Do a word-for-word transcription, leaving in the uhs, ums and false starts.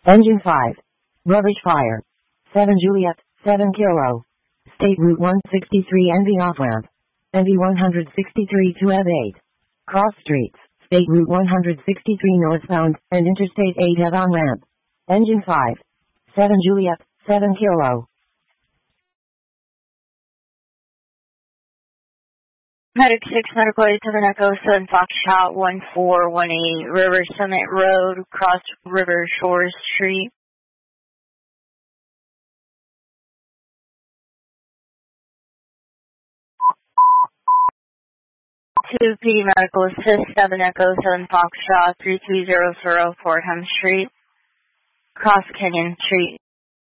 Engine five. Rubbish fire. seven Juliet, seven Kilo. State Route one sixty-three N V off-ramp. N V one sixty-three to F eight. Cross streets. State Route one sixty-three northbound, and Interstate eight head on-ramp. Engine five. seven Juliet, seven Kilo. Medic six Medical eight seven Echo seven Foxtrot one four one eight River Summit Road, Cross River Shores Street. two P D Medical Assist seven Echo seven Foxtrot three two zero zero Fordham Street, Cross Canyon Street.